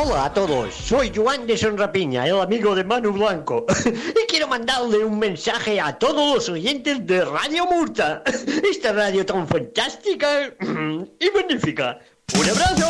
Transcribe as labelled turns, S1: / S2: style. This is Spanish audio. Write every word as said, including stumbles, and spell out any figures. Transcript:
S1: Hola a todos, soy Joan de Sonrapiña, el amigo de Manu Blanco. Y quiero mandarle un mensaje a todos los oyentes de Radio Murta, esta radio tan fantástica y magnífica. ¡Un abrazo!